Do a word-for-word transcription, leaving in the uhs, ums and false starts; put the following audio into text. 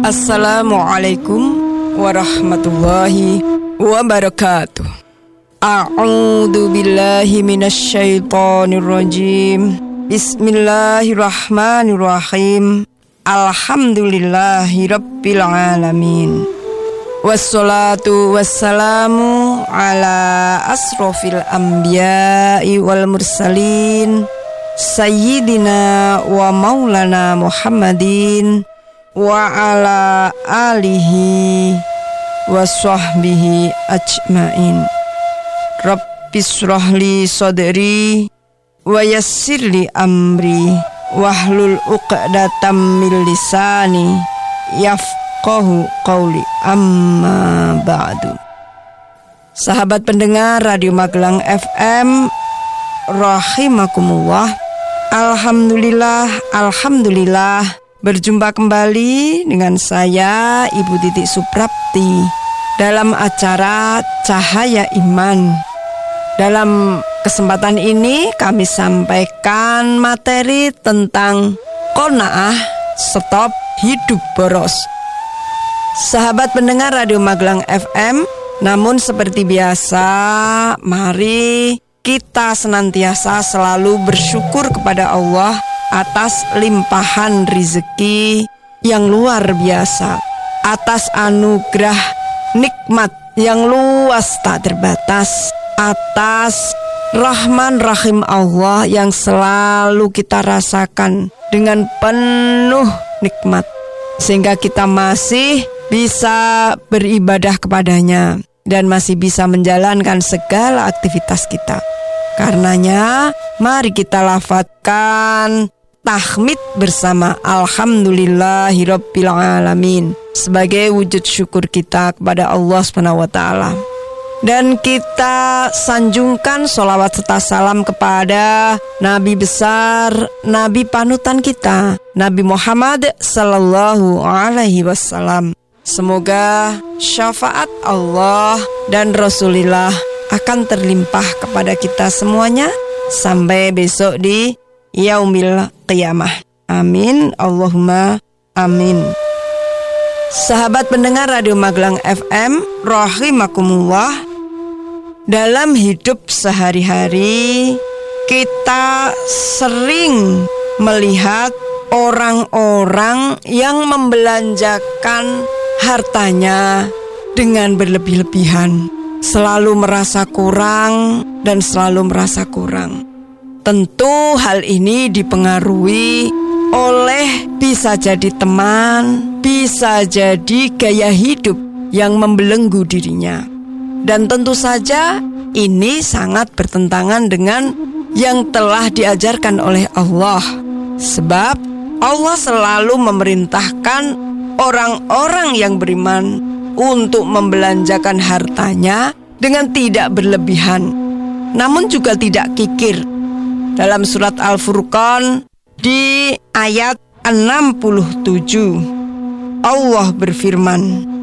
Assalamualaikum warahmatullahi wabarakatuh. A'udzu billahi minasyaitonir rajim. Bismillahirrahmanirrahim. Alhamdulillahi rabbil alamin. Wassalatu wassalamu ala asrofil anbiya'i wal mursalin Sayyidina wa maulana Muhammadin wa ala alihi wa sahbihi ajmain. Rabbishrahli sadri wa yassirli amri wahlul uqdatam min lisani yafqahu qawli, amma ba'du. Sahabat pendengar Radio Magelang F M rahimakumullah. Alhamdulillah, alhamdulillah berjumpa kembali dengan saya Ibu Titik Suprapti dalam acara Cahaya Iman. Dalam kesempatan ini kami sampaikan materi tentang qanaah stop hidup boros. Sahabat pendengar Radio Magelang F M, namun seperti biasa, mari kita senantiasa selalu bersyukur kepada Allah atas limpahan rezeki yang luar biasa, atas anugerah nikmat yang luas tak terbatas, atas rahman rahim Allah yang selalu kita rasakan dengan penuh nikmat, sehingga kita masih bisa beribadah kepadanya dan masih bisa menjalankan segala aktivitas kita. Karenanya mari kita lafadzkan tahmid bersama alhamdulillahirabbil alamin sebagai wujud syukur kita kepada Allah Subhanahu wa taala. Dan kita sanjungkan sholawat serta salam kepada Nabi besar, Nabi panutan kita, Nabi Muhammad sallallahu alaihi wasallam. Semoga syafaat Allah dan Rasulullah akan terlimpah kepada kita semuanya sampai besok di yaumil qiyamah. Amin, Allahumma amin. Sahabat pendengar Radio Magelang F M rahimakumullah, dalam hidup sehari-hari kita sering melihat orang-orang yang membelanjakan hartanya dengan berlebih-lebihan, selalu merasa kurang dan selalu merasa kurang. Tentu hal ini dipengaruhi oleh bisa jadi teman, bisa jadi gaya hidup yang membelenggu dirinya. Dan tentu saja ini sangat bertentangan dengan yang telah diajarkan oleh Allah. Sebab Allah selalu memerintahkan orang-orang yang beriman untuk membelanjakan hartanya dengan tidak berlebihan, namun juga tidak kikir. Dalam surat Al-Furqan di ayat enam puluh tujuh, Allah berfirman,